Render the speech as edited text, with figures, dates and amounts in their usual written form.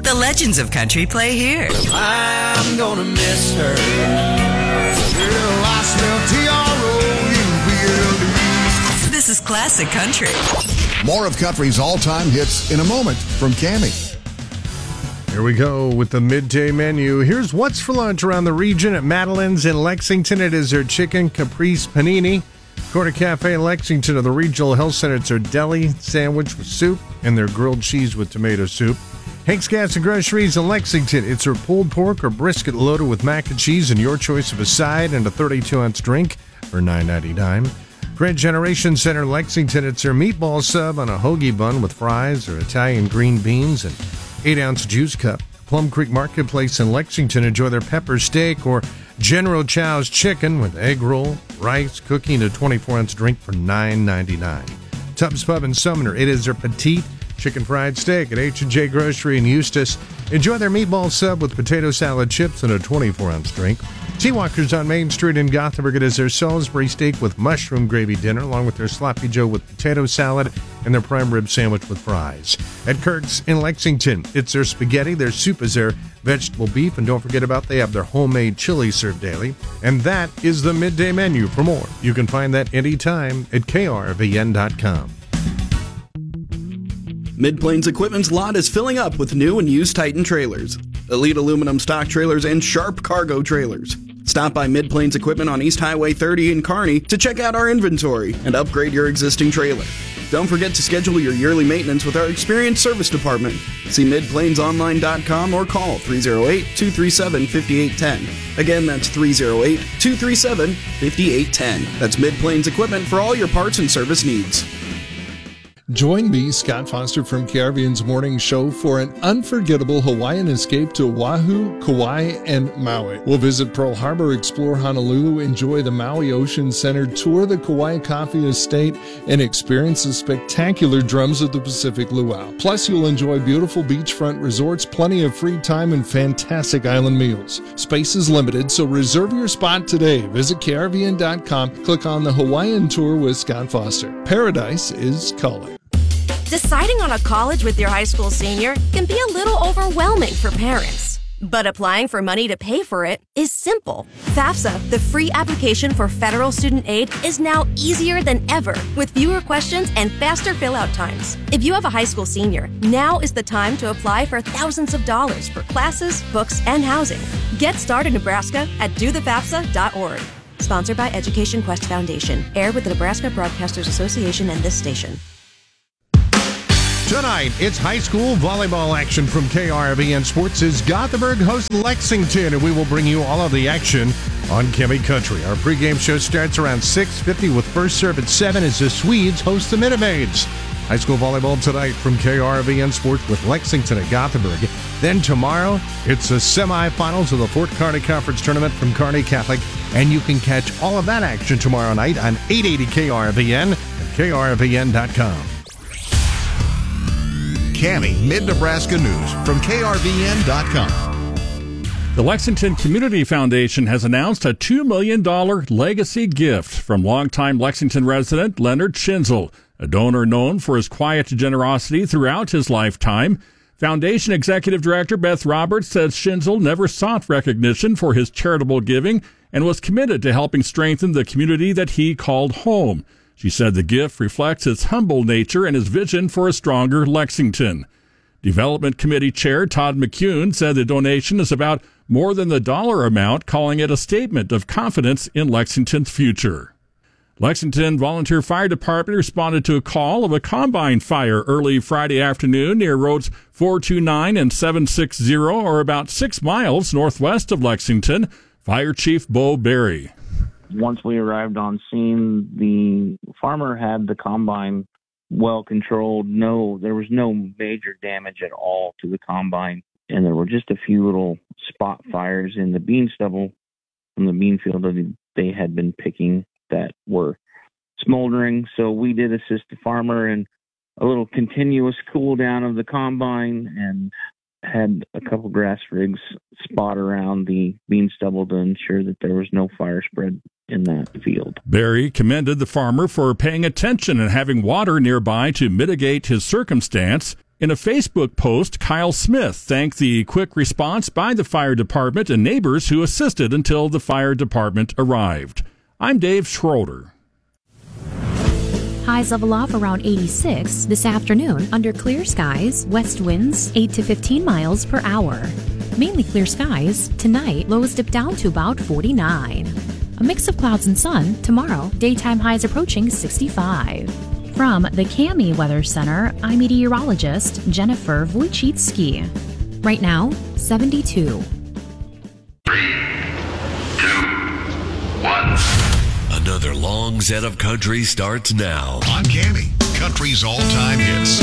The legends of country play here. I'm gonna miss her. Girl, I smell TROUBLE. This is classic country. More of country's all-time hits in a moment from Cammie. Here we go with the midday menu. Here's what's for lunch around the region at Madeline's in Lexington. It is their chicken caprese panini. Corner Cafe in Lexington of the Regional Health Center. It's their deli sandwich with soup and their grilled cheese with tomato soup. Hank's Gas and Groceries in Lexington. It's their pulled pork or brisket loaded with mac and cheese and your choice of a side and a 32-ounce drink for $9.99. Grand Generation Center in Lexington. It's their meatball sub on a hoagie bun with fries or Italian green beans and 8-ounce juice cup. Plum Creek Marketplace in Lexington. Enjoy their pepper steak or General Chow's chicken with egg roll, rice, cookie, and a 24-ounce drink for $9.99. Tubbs Pub in Sumner. It is their petite chicken fried steak at H&J Grocery in Eustis. Enjoy their meatball sub with potato salad chips and a 24-ounce drink. Seawalkers on Main Street in Gothenburg. It is their Salisbury steak with mushroom gravy dinner, along with their Sloppy Joe with potato salad and their prime rib sandwich with fries. At Kirk's in Lexington, it's their spaghetti, their soup is their vegetable beef, and don't forget about they have their homemade chili served daily. And that is the midday menu. For more, you can find that anytime at krvn.com. Mid-Plains Equipment's lot is filling up with new and used Titan trailers, Elite aluminum stock trailers, and Sharp cargo trailers. Stop by Mid-Plains Equipment on East Highway 30 in Kearney to check out our inventory and upgrade your existing trailer. Don't forget to schedule your yearly maintenance with our experienced service department. See midplainsonline.com or call 308-237-5810. Again, that's 308-237-5810. That's Mid-Plains Equipment for all your parts and service needs. Join me, Scott Foster from KRVN's Morning Show, for an unforgettable Hawaiian escape to Oahu, Kauai, and Maui. We'll visit Pearl Harbor, explore Honolulu, enjoy the Maui Ocean Center, tour the Kauai Coffee Estate, and experience the spectacular drums of the Pacific Luau. Plus, you'll enjoy beautiful beachfront resorts, plenty of free time, and fantastic island meals. Space is limited, so reserve your spot today. Visit krvn.com, click on the Hawaiian Tour with Scott Foster. Paradise is calling. Deciding on a college with your high school senior can be a little overwhelming for parents. But applying for money to pay for it is simple. FAFSA, the free application for federal student aid, is now easier than ever with fewer questions and faster fill-out times. If you have a high school senior, now is the time to apply for thousands of dollars for classes, books, and housing. Get started, Nebraska, at dothefafsa.org. Sponsored by Education Quest Foundation. Aired with the Nebraska Broadcasters Association and this station. Tonight, it's high school volleyball action from KRVN Sports as Gothenburg hosts Lexington, and we will bring you all of the action on Cammie Country. Our pregame show starts around 6:50 with first serve at 7 as the Swedes host the Minimaids. High school volleyball tonight from KRVN Sports with Lexington at Gothenburg. Then tomorrow, it's the semifinals of the Fort Kearney Conference Tournament from Kearney Catholic, and you can catch all of that action tomorrow night on 880 KRVN and krvn.com. Cammie Mid-Nebraska News from krvn.com. The Lexington Community Foundation has announced a $2 million legacy gift from longtime Lexington resident Leonard Schinzel, a donor known for his quiet generosity throughout his lifetime. Foundation Executive Director Beth Roberts says Schinzel never sought recognition for his charitable giving and was committed to helping strengthen the community that he called home. She said the gift reflects his humble nature and his vision for a stronger Lexington. Development Committee Chair Todd McCune said the donation is about more than the dollar amount, calling it a statement of confidence in Lexington's future. Lexington Volunteer Fire Department responded to a call of a combine fire early Friday afternoon near roads 429 and 760, or about 6 miles northwest of Lexington. Fire Chief Bo Berry. Once we arrived on scene, the farmer had the combine well controlled. There was no major damage at all to the combine, and there were just a few little spot fires in the bean stubble from the bean field that they had been picking that were smoldering. So we did assist the farmer in a little continuous cool down of the combine and had a couple grass rigs spot around the bean stubble to ensure that there was no fire spread in that field. Barry commended the farmer for paying attention and having water nearby to mitigate his circumstance. In a Facebook post, Kyle Smith thanked the quick response by the fire department and neighbors who assisted until the fire department arrived. I'm Dave Schroeder. Highs level off around 86 this afternoon under clear skies, west winds 8 to 15 miles per hour. Mainly clear skies. Tonight, lows dip down to about 49. A mix of clouds and sun. Tomorrow, daytime highs approaching 65. From the CAMI Weather Center, I'm meteorologist Jennifer Wojcicki. Right now, 72. 3, 2, 1. Another long set of country starts now. On Cammy, country's all-time hits.